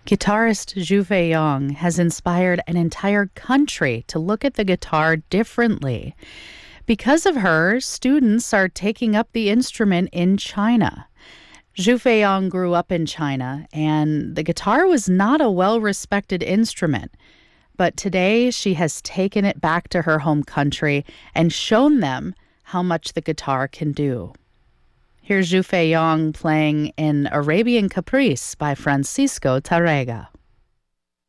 Guitarist Zhu Feiyong has inspired an entire country to look at the guitar differently. Because of her, students are taking up the instrument in China. Zhu Feiyong grew up in China, and the guitar was not a well-respected instrument. But today, she has taken it back to her home country and shown them how much the guitar can do. Here's Zhu Feiyong playing in Arabian Caprice by Francisco Tarrega.